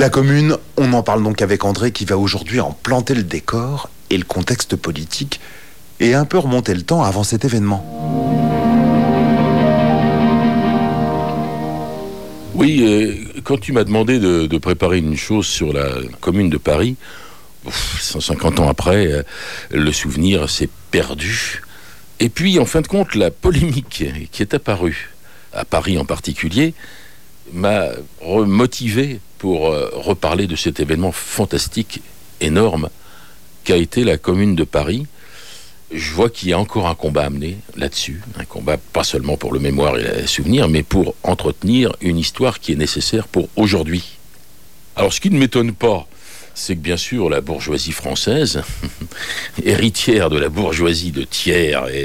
La commune, on en parle donc avec André qui va aujourd'hui en planter le décor et le contexte politique et un peu remonter le temps avant cet événement. Oui, quand tu m'as demandé de préparer une chose sur la commune de Paris, 150 ans après, le souvenir s'est perdu. Et puis, en fin de compte, la polémique qui est apparue, à Paris en particulier, m'a motivé pour reparler de cet événement fantastique, énorme, qu'a été la Commune de Paris. Je vois qu'il y a encore un combat à mener là-dessus, un combat pas seulement pour le mémoire et le souvenir, mais pour entretenir une histoire qui est nécessaire pour aujourd'hui. Alors, ce qui ne m'étonne pas, c'est que bien sûr la bourgeoisie française, héritière de la bourgeoisie de Thiers et